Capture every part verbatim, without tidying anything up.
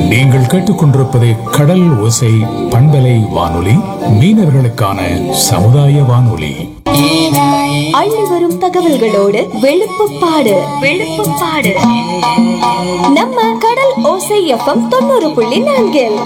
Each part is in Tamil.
நீங்கள் கேட்டுக்கொண்டிருப்பது கடல் ஓசை பண்பலை வானொலி, மீனவர்களுக்கான சமுதாய வானொலி. அள்ளி வரும் தகவல்களோடு வெளுப்புப்பாடு வெளுப்புப்பாடு நம்ம கடல் ஓசை எஃப்எம் தொண்ணூறு புள்ளி நான்கில்.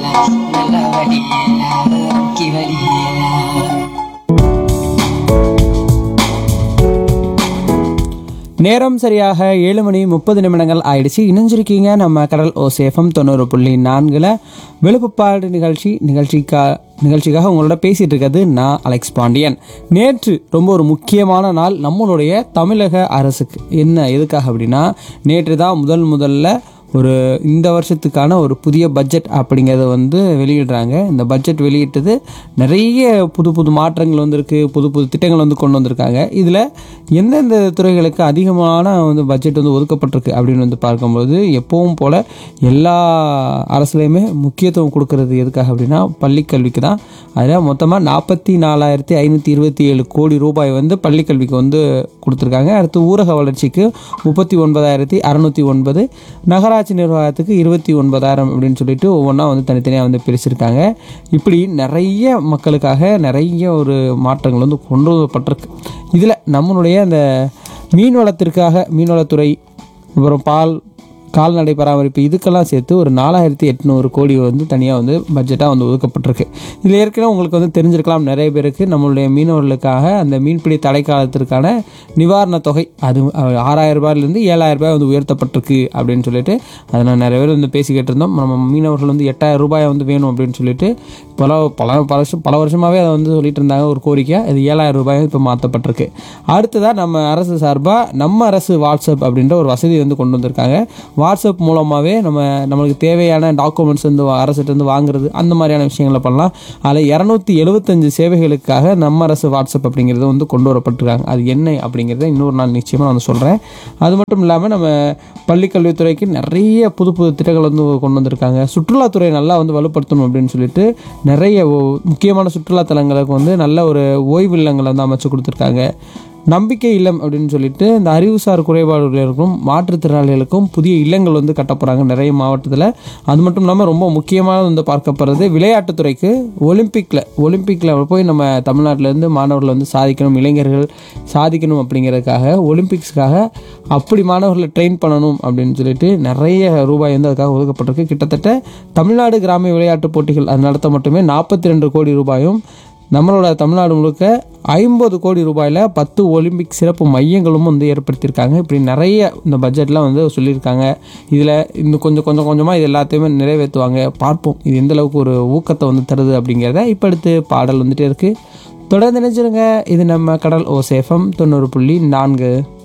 நேரம் சரியாக ஏழு மணி முப்பது நிமிடங்கள் ஆயிடுச்சு. இணைஞ்சிருக்கீங்க நம்ம கடல் ஓசேஃபம் தொண்ணூறு புள்ளி நான்கில் வெளுப்புப்பாடு நிகழ்ச்சி நிகழ்ச்சிக்கா நிகழ்ச்சிக்காக உங்களோட பேசிகிட்டு இருக்கிறது நான் அலெக்ஸ் பாண்டியன். நேற்று ரொம்ப ஒரு முக்கியமான நாள் நம்மளுடைய தமிழக அரசுக்கு. என்ன எதுக்காக அப்படின்னா, நேற்று தான் முதல் முதல்ல ஒரு இந்த வருஷத்துக்கான ஒரு புதிய பட்ஜெட் அப்படிங்கிறத வந்து வெளியிடுறாங்க. இந்த பட்ஜெட் வெளியிட்டது நிறைய புது புது மாற்றங்கள் வந்திருக்கு, புது புது திட்டங்கள் வந்து கொண்டு வந்திருக்காங்க. இதில் எந்தெந்த துறைகளுக்கு அதிகமான வந்து பட்ஜெட் வந்து ஒதுக்கப்பட்டிருக்கு அப்படின்னு வந்து பார்க்கும்போது, எப்பவும் போல் எல்லா அரசுலேயுமே முக்கியத்துவம் கொடுக்கறது எதுக்காக அப்படின்னா பள்ளிக்கல்விக்கு தான். அதில் மொத்தமாக நாற்பத்தி நாலாயிரத்தி ஐநூற்றி இருபத்தி ஏழு கோடி ரூபாய் வந்து பள்ளிக்கல்விக்கு வந்து கொடுத்துருக்காங்க. அடுத்து ஊரக வளர்ச்சிக்கு முப்பத்தி ஒன்பதாயிரத்தி அறநூற்றி ஒன்பது, நகராட்சி நிர்வாகத்துக்கு இருபத்தி ஒன்பதாயிரம் அப்படின்னு சொல்லிட்டு ஒவ்வொன்றா வந்து தனித்தனியாக வந்து பிரிச்சிருக்காங்க. இப்படி நிறைய மக்களுக்காக நிறைய ஒரு மாற்றங்கள் வந்து கொண்டு வரப்பட்டிருக்கு. இதில் நம்மளுடைய அந்த மீன்வளத்திற்காக மீன்வளத்துறை, அப்புறம் பால் கால்நடை பராமரிப்பு, இதுக்கெல்லாம் சேர்த்து ஒரு நாலாயிரத்தி எட்நூறு கோடி வந்து தனியாக வந்து பட்ஜெட்டாக வந்து ஒதுக்கப்பட்டிருக்கு. இதில் ஏற்கனவே உங்களுக்கு வந்து தெரிஞ்சிருக்கலாம் நிறைய பேருக்கு, நம்மளுடைய மீனவர்களுக்காக அந்த மீன்பிடி தடை காலத்திற்கான நிவாரணத் தொகை அது ஆறாயிரம் ரூபாயிலிருந்து ஏழாயிரம் ரூபாய் வந்து உயர்த்தப்பட்டிருக்கு அப்படின்னு சொல்லிட்டு அதை நான் நிறைய பேர் வந்து பேசிக்கிட்டு இருந்தோம். நம்ம மீனவர்கள் வந்து எட்டாயிரம் ரூபாய் வந்து வேணும் அப்படின்னு சொல்லிட்டு பல பல பல வருஷம் பல வருஷமாகவே அதை வந்து சொல்லிட்டு இருந்தாங்க ஒரு கோரிக்கையாக. இது ஏழாயிரம் ரூபாய் இப்போ மாற்றப்பட்டிருக்கு. அடுத்ததாக நம்ம அரசு சார்பாக நம்ம அரசு வாட்ஸ்அப் அப்படின்ற ஒரு வசதி வந்து கொண்டு வந்திருக்காங்க. வாட்ஸ்அப் மூலமாகவே நம்ம நம்மளுக்கு தேவையான டாக்குமெண்ட்ஸ் வந்து அரசுகிட்ட வந்து வாங்குறது, அந்த மாதிரியான விஷயங்களை பண்ணலாம். அதில் இரநூத்தி எழுபத்தஞ்சு சேவைகளுக்காக நம்ம அரசு வாட்ஸ்அப் அப்படிங்கிறத வந்து கொண்டு வரப்பட்டிருக்காங்க. அது என்ன அப்படிங்கிறத இன்னொரு நாள் நிச்சயமாக நான் வந்து சொல்கிறேன். அது மட்டும் இல்லாமல் நம்ம பள்ளிக்கல்வித்துறைக்கு நிறைய புது புது திட்டங்கள் வந்து கொண்டு வந்திருக்காங்க. சுற்றுலாத்துறை நல்லா வந்து வலுப்படுத்தணும் அப்படின்னு சொல்லிட்டு நிறைய முக்கியமான சுற்றுலா தலங்களுக்கு வந்து நல்ல ஒரு ஓய்வு இல்லங்களை வந்து அமைச்சு கொடுத்துருக்காங்க. நம்பிக்கை இல்லம் அப்படின்னு சொல்லிட்டு இந்த அறிவுசார் குறைபாடுகளுக்கும் மாற்றுத்திறனாளிகளுக்கும் புதிய இல்லங்கள் வந்து கட்டப்படுறாங்க நிறைய மாவட்டத்தில். அது மட்டும் இல்லாமல் ரொம்ப முக்கியமாக வந்து பார்க்கப்படுறது விளையாட்டுத்துறைக்கு ஒலிம்பிக்கில் ஒலிம்பிக்கில் போய் நம்ம தமிழ்நாட்டிலேருந்து மாணவர்கள் வந்து சாதிக்கணும், இளைஞர்கள் சாதிக்கணும் அப்படிங்கிறதுக்காக ஒலிம்பிக்ஸ்க்காக அப்படி மாணவர்களை ட்ரெயின் பண்ணணும் அப்படின்னு சொல்லிட்டு நிறைய ரூபாய் வந்து அதுக்காக ஒதுக்கப்பட்டிருக்கு. கிட்டத்தட்ட தமிழ்நாடு கிராமிய விளையாட்டுப் போட்டிகள் அது நடத்த மட்டுமே நாற்பத்தி ரெண்டு கோடி ரூபாயும், நம்மளோட தமிழ்நாடு முழுக்க ஐம்பது கோடி ரூபாயில் பத்து ஒலிம்பிக் சிறப்பு மையங்களும் வந்து ஏற்படுத்தியிருக்காங்க. இப்படி நிறைய இந்த பட்ஜெட்லாம் வந்து சொல்லியிருக்காங்க. இதில் இன்னும் கொஞ்சம் கொஞ்சம் கொஞ்சமாக இது எல்லாத்தையுமே நிறைவேற்றுவாங்க. பார்ப்போம் இது எந்தளவுக்கு ஒரு ஊக்கத்தை வந்து தருது அப்படிங்கிறத. இப்போ அடுத்து பாடல் வந்துகிட்டே இருக்குது, தொடர்ந்து நினைச்சிருங்க. இது நம்ம கடல் ஓசேஃபம் தொண்ணூறு புள்ளி நான்கு.